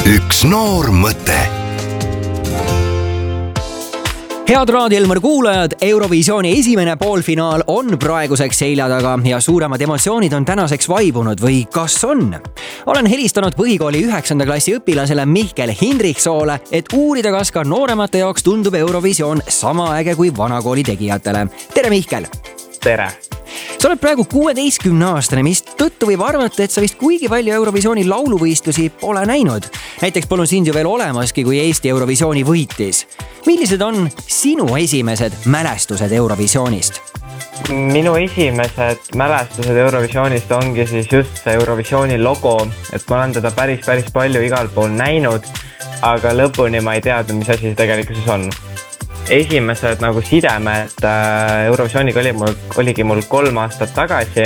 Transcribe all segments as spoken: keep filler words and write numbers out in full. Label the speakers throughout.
Speaker 1: üks noor mõte.
Speaker 2: Head Raadio Elmar kuulajad, Eurovisiooni esimene poolfinaal on praeguseks selja taga ja suuremad emotsioonid on tänaseks vaibunud või kas on? Olen helistanud põhikooli üheksanda klassi õpilasele Mihkel Hindrichsoole, et uurida, kas ka nooremate jaoks tundub Eurovisioon sama äge kui vanakooli tegijatele. Tere Mihkel!
Speaker 3: Tere!
Speaker 2: Sa oled praegu kuueteistkümne aastane, mis tõttu võib arvata, et sa vist kuigi palju Eurovisiooni lauluvõistlusi pole näinud. Näiteks polnud sind ju veel olemaski, kui Eesti Eurovisiooni võitis. Millised on sinu esimesed mälestused Eurovisioonist?
Speaker 3: Minu esimesed mälestused Eurovisioonist ongi siis just see Eurovisiooni logo, et ma olen teda päris, päris palju igal pool näinud, aga lõpuni ma ei teadnud, mis asi see tegelikkuses on. Esimesed nagu sidemed Eurovisiooniga oli mul, oligi mul kolm aastat tagasi,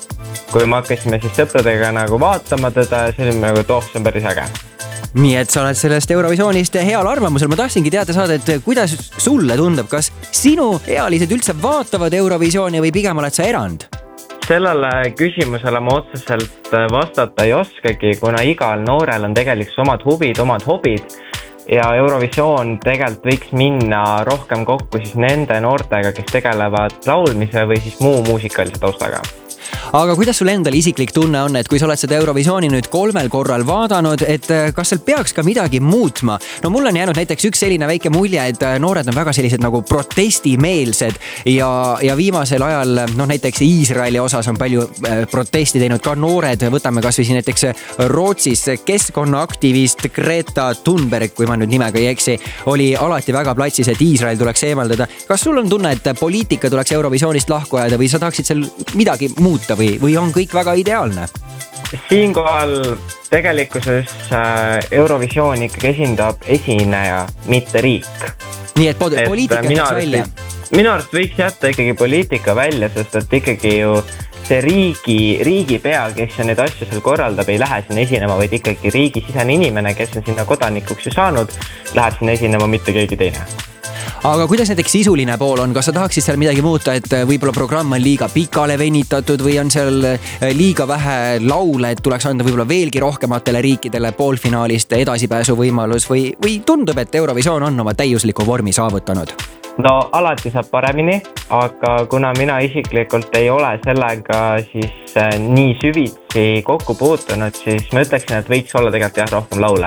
Speaker 3: kui me hakkasime siis sõpradega nagu vaatama teda ja see oli nagu toh, see on päris äge.
Speaker 2: Nii et sa oled sellest Eurovisioonist heal arvamusel. Ma tahtsingi teada saada, et kuidas sulle tundub, kas sinu ealised üldse vaatavad Eurovisiooni või pigem oled sa erand?
Speaker 3: Sellele küsimusele ma otseselt vastata ei oskagi, kuna igal noorel on tegelikult omad huvid, omad hobid. Ja Eurovisioon tegelikult võiks minna rohkem kokku siis nende noortega, kes tegelevad laulmise või siis muu muusikalise taustaga.
Speaker 2: Aga kuidas sul endal isiklik tunne on, et kui sa oled seda Eurovisiooni nüüd kolmel korral vaadanud, et kas seal peaks ka midagi muutma? No mul on jäänud näiteks üks selline väike mulje, et noored on väga sellised nagu protestimeelsed ja, ja viimasel ajal, noh näiteks Iisraeli osas on palju protesti teinud ka noored. Võtame kas või siin näiteks Rootsis keskkonnaaktivist Greta Thunberg, kui ma nüüd nimega ei eksi, oli alati väga platsis, et Iisrael tuleks eemaldada. Kas sul on tunne, et poliitika tuleks Eurovisioonist lahku ajada või sa tahaksid seal midagi muuta või, või on kõik väga ideaalne?
Speaker 3: Siinkohal tegelikkuses Eurovisioon ikkagi esindab esineja, mitte riik.
Speaker 2: Nii et, et poliitika
Speaker 3: minu
Speaker 2: võiks välja?
Speaker 3: Minu arust võiks jätta ikkagi poliitika välja, sest et ikkagi ju see riigi, riigi pea, kes neid asju seal korraldab, ei lähe sinna esinema, vaid ikkagi riigisisene inimene, kes on sinna kodanikuks ju saanud, läheb sinna esinema, mitte keegi teine.
Speaker 2: Aga kuidas näiteks sisuline pool on? Kas sa tahaksid seal midagi muuta, et võib-olla programm on liiga pikale venitatud või on seal liiga vähe laule, et tuleks anda võib-olla veelgi rohkematele riikidele poolfinaalist edasipääsu võimalus või, või tundub, et Eurovisioon on oma täiusliku vormi saavutanud?
Speaker 3: No alati saab paremini, aga kuna mina isiklikult ei ole sellega siis nii süvitsi kokku puutunud, siis ma ütleksin, et võiks olla tegelikult jah rohkem laule.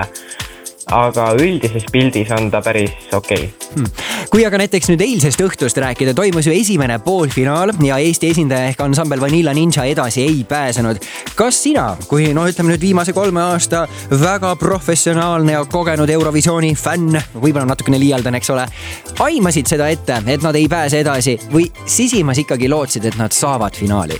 Speaker 3: Aga üldises pildis on ta päris okei. Okay.
Speaker 2: Hmm. Kui aga näiteks nüüd eilsest õhtust rääkida, toimus ju esimene poolfinaal ja Eesti esindaja ehk ansambel Vanilla Ninja edasi ei pääsenud. Kas sina, kui no ütleme nüüd viimase kolme aasta väga professionaalne ja kogenud Eurovisiooni fänn, võib-olla natukene liialdan, eks ole, aimasid seda ette, et nad ei pääse edasi või sisimas ikkagi lootsid, et nad saavad finaali?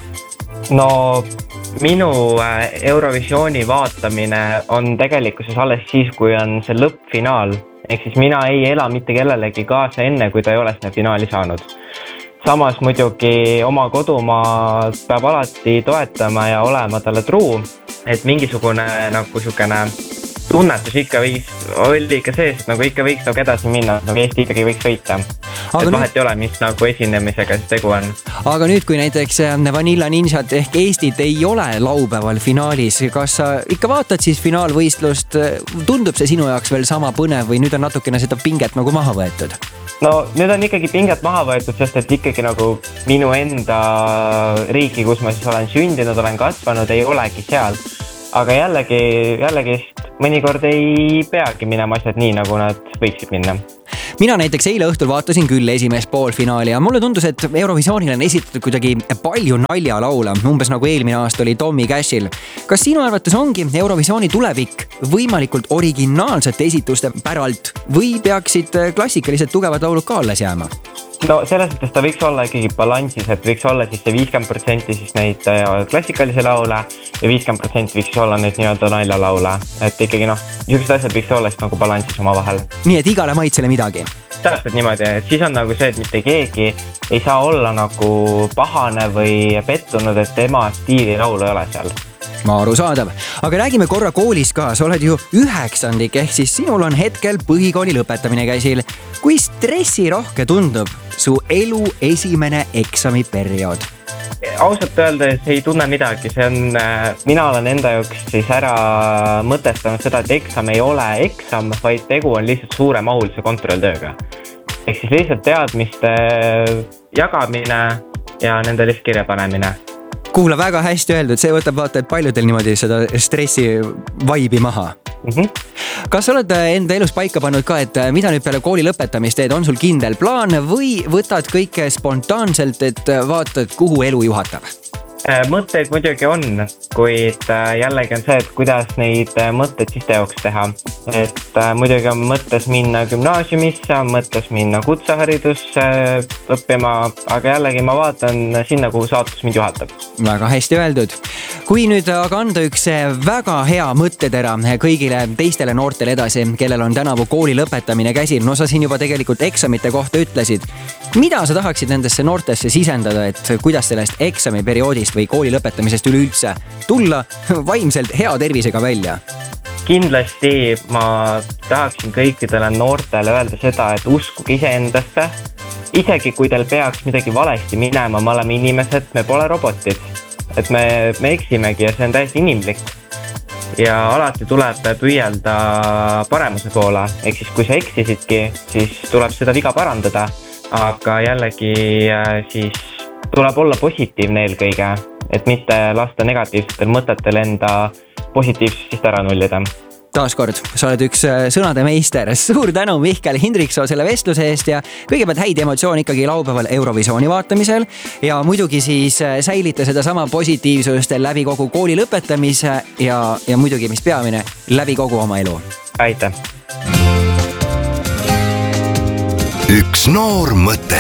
Speaker 3: No minu Eurovisiooni vaatamine on tegelikkuses alles siis, kui on see lõppfinaal. Ehk siis mina ei ela mitte kellelegi kaasa enne, kui ta ei ole sinna finaali saanud. Samas muidugi oma kodumaa peab alati toetama ja olema talle truu, et mingisugune nagu sükene tunnetus ikka võiks, oli ikka sees, et nagu ikka võiks nagu edasi minna, nagu Eesti ikkagi võiks võita. Aga et vahet ei ole, mis nagu esinemisega siis tegu on.
Speaker 2: Aga nüüd, kui näiteks Vanilla Ninjat ehk Eestit ei ole laupäeval finaalis, kas sa ikka vaatad siis finaalvõistlust, tundub see sinu jaoks veel sama põnev või nüüd on natukene seda pinget nagu maha võetud?
Speaker 3: No nüüd on ikkagi pinget maha võetud, sest et ikkagi nagu minu enda riiki, kus ma siis olen sündinud, olen kasvanud, ei olegi seal. Aga jällegi, jällegi mõnikord ei peagi minema asjad nii, nagu nad võiksid minna.
Speaker 2: Mina näiteks eile õhtul vaatasin küll esimest poolfinaali ja mulle tundus, et Eurovisioonil on esitatud kuidagi palju naljalaula, umbes nagu eelmine aasta oli Tommy Cashil. Kas sinu arvates ongi Eurovisiooni tulevik võimalikult originaalsete esituste päralt või peaksid klassikalised tugevad laulud ka alles jääma?
Speaker 3: No selles mõttes ta võiks olla ikkagi balansis, et võiks olla siis see viiskümmend protsenti siis neid klassikalisi laule ja viiskümmend protsenti võiks olla neid nii-öelda naljalaule. Et ikkagi noh, niisugused asjad võiks olla siis nagu balansis oma vahel.
Speaker 2: Nii et igale maitsele midagi?
Speaker 3: Täpselt niimoodi, et siis on nagu see, et mitte keegi ei saa olla nagu pahane või pettunud, et tema stiili laulu ei ole seal.
Speaker 2: Ma arusaadav. Aga räägime korra koolis ka, sa oled ju üheksandik, ehk siis sinul on hetkel põhikooli lõpetamine käsil. Kui stressirohke tundub su elu esimene eksamiperiood?
Speaker 3: ausalt öeldes ei tunne midagi, see on, mina olen enda jaoks siis ära mõtestanud seda, et eksam ei ole eksam, vaid tegu on lihtsalt suuremahulise kontrolltööga. Ehk siis lihtsalt teadmiste jagamine ja nende lihtsalt kirja panemine.
Speaker 2: Kuula, väga hästi öeldud, see võtab vaata, et paljudel niimoodi seda stressi vaibi maha. Mm-hmm. Kas oled enda elus paika pannud ka, et mida nüüd peale kooli lõpetamist teed, on sul kindel plaan või võtad kõike spontaanselt, et vaatad, kuhu elu juhatab?
Speaker 3: Mõtteid muidugi on, kuid jällegi on see, et kuidas neid mõtteid siis teoks teha. Et muidugi on mõttes minna gümnaasiumisse, on mõttes minna kutseharidusse õppima, aga jällegi ma vaatan sinna, kuhu saatus mind juhatab.
Speaker 2: Väga hästi öeldud. Kui nüüd aga anda üks väga hea mõttetera kõigile teistele noortele edasi, kellel on tänavu kooli lõpetamine käsil, no sa siin juba tegelikult eksamite kohta ütlesid. Mida sa tahaksid nendesse noortesse sisendada, et kuidas sellest eksamiperioodist või kooli lõpetamisest üleüldse tulla vaimselt hea tervisega välja?
Speaker 3: Kindlasti ma tahaksin kõikidele noortele öelda seda, et uskuge iseendasse. Isegi kui teil peaks midagi valesti minema, me oleme inimesed, me pole robotid. Et me, me eksimegi ja see on täiesti inimlik. Ja alati tuleb püüelda paremuse poole. Ehk siis kui sa eksisidki, siis tuleb seda viga parandada. Aga jällegi siis tuleb olla positiivne eelkõige, et mitte lasta negatiivsetel mõtetel enda positiivsust ära nullida.
Speaker 2: Taaskord, sa oled üks sõnade meister. Suur tänu Mihkel Hindriksoo selle vestluse eest ja kõigepealt häid emotsioone ikkagi laupäeval Eurovisiooni vaatamisel ja muidugi siis säilita seda sama positiivsust läbi kogu kooli lõpetamise ja, ja muidugi, mis peamine, läbi kogu oma elu.
Speaker 3: Aitäh!
Speaker 1: Üks noor mõte.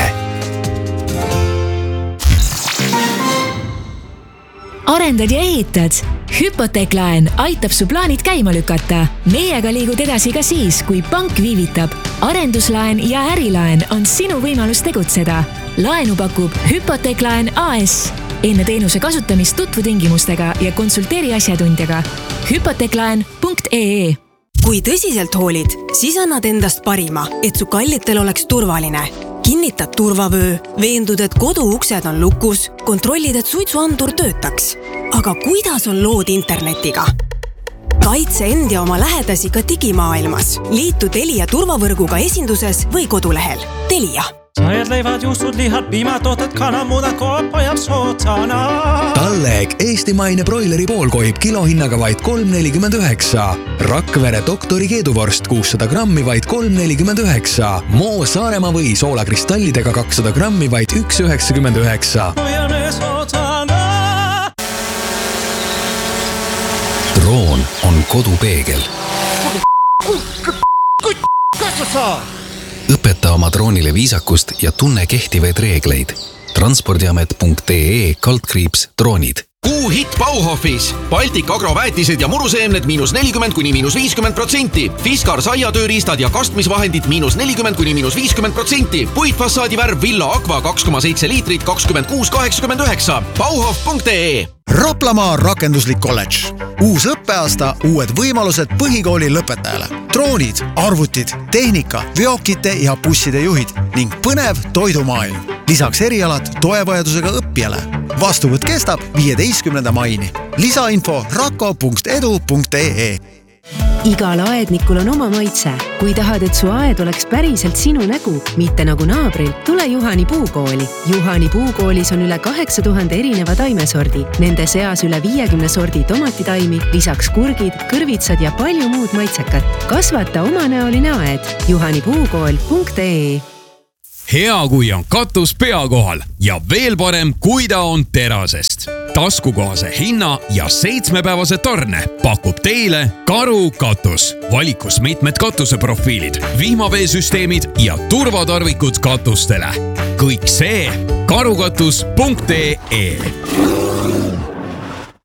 Speaker 4: Arendad ja ehitad? Hypoteeklaen aitab su plaanid käima lükata. Meiega liigud edasi ka siis, kui pank viivitab. Arenduslaen ja ärilaen on sinu võimalus tegutseda. Laenu pakub Hypoteeklaen A S. Enne teenuse kasutamist tutvu tingimustega ja konsulteeri asjatundjaga. hypoteeklaen punkt ee.
Speaker 5: Kui tõsiselt hoolid, siis annad endast parima, et su kallitel oleks turvaline. Kinnitad turvavöö, veendud, et kodu uksed on lukus, kontrollid, et suitsuandur töötaks. Aga kuidas on lood internetiga? Kaitse end ja oma lähedasi ka digimaailmas. Liitu Telia turvavõrguga esinduses või kodulehel. Telia.
Speaker 6: Sajad leivad, juustud, lihad, piimatohted, kanamudad, koop hoiab sootsana.
Speaker 7: Talleg eestimaine broileri poolkoib kilohinnaga vaid kolm nelikümmend üheksa. Rakvere doktori keeduvorst kuussada grammi vaid kolm nelikümmend üheksa. Moo Saaremaa või soolakristallidega kakssada grammi vaid üks üheksakümmend üheksa.
Speaker 6: Hoiame sootsana.
Speaker 7: Droon on kodupeegel.
Speaker 6: Kas sa saa?
Speaker 7: Õpeta oma droonile viisakust ja tunne kehtivaid reegleid. transpordiamet punkt ee kaldkriips droonid.
Speaker 8: Kuu hitt Bauhofis. Baltic Agro väetised ja muruseemned miinus nelikümmend kuni miinus viiskümmend protsenti. Fiskar saiatööriistad ja kastmisvahendid miinus nelikümmend kuni miinus viiskümmend protsenti. Puitfassaadi värv Villa Aqua kaks koma seitse liitrit kakskümmend kuus kaheksakümmend üheksa. Bauhof punkt ee.
Speaker 9: Raplamaa rakenduslik kolledž. Uus õppeaasta, uued võimalused põhikooli lõpetajale. Droonid, arvutid, tehnika, veokite ja busside juhid ning põnev toidumaailm. Lisaks erialad toevajadusega õppijale. Vastuvõtt kestab viieteistkümnenda maini. Lisainfo rako punkt edu punkt ee.
Speaker 10: Igal aednikul on oma maitse. Kui tahad, et su aed oleks päriselt sinu nägu, mitte nagu naabril, tule Juhani puukooli. Juhani puukoolis on üle kaheksa tuhande erineva taimesordi. Nende seas üle viiekümne sordi tomatitaimi, lisaks kurgid, kõrvitsad ja palju muud maitsekat. Kasvata omanäoline aed. Juhani puukool punkt ee.
Speaker 11: Hea, kui on katus pea kohal ja veel parem, kui ta on terasest. Taskukohase hinna ja seitsmepäevase tarne pakub teile Karu katus. Valikus mitmed katuseprofiilid, vihmaveesüsteemid ja turvatarvikud katustele. Kõik see karukatus punkt ee.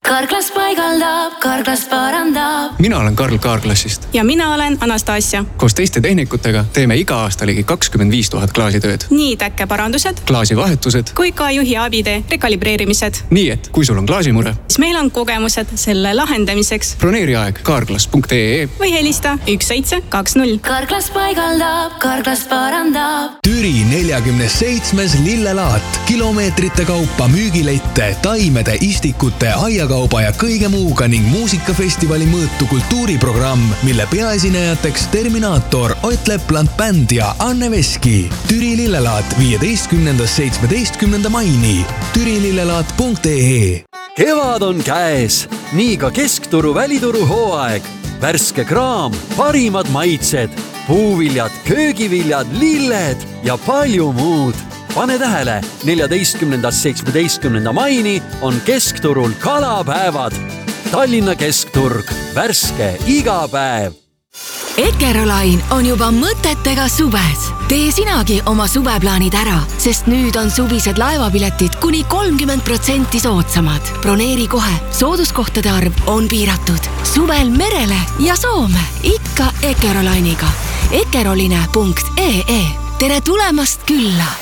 Speaker 12: Karklas paigaldab, Karklas parandab.
Speaker 13: Mina olen Karl Kaarklassist.
Speaker 14: Ja mina olen Anastasia.
Speaker 13: Koos teiste tehnikutega teeme iga aasta ligi kakskümmend viis tuhat klaasitööd.
Speaker 14: Nii täkkeparandused,
Speaker 13: klaasivahetused
Speaker 14: kui ka juhi abide rekalibreerimised.
Speaker 13: Nii et kui sul on klaasimure,
Speaker 14: siis meil on kogemused selle lahendamiseks.
Speaker 13: Broneeri aeg karklas punkt ee
Speaker 14: või helista üks seitse kaks null.
Speaker 12: Karklas paigaldab, Karklas parandab.
Speaker 7: Türi neljakümne seitsmes lillelaat. Kilomeetrite kaupa müügilette, taimede, istikute, aiakauba ja kõige muuga ning muusikafestivali mõõtu kultuuriprogramm, mille peaesinejateks Terminaator, Ott Lepland Bänd ja Anne Veski. Türi lillelaat viieteistkümnendast seitsmeteistkümnenda maini. türilillelaat punkt ee.
Speaker 15: Kevad on käes, nii ka keskturu välituru hooaeg. Värske kraam, parimad maitsed, puuviljad, köögiviljad, lilled ja palju muud. Pane tähele, neljateistkümnendast seitsmeteistkümnenda maini on keskturul kalapäevad. Tallinna keskturg, värske iga päev.
Speaker 16: Eckerolain on juba mõtetega suves. Tee sinagi oma suveplaanid ära, sest nüüd on suvised laevapiletid kuni kolmkümmend protsenti soodsamad. Broneeri kohe, sooduskohtade arv on piiratud. Suvel merele ja Soome, ikka Eckerolainiga. Eckeroline punkt ee. Tere tulemast külla!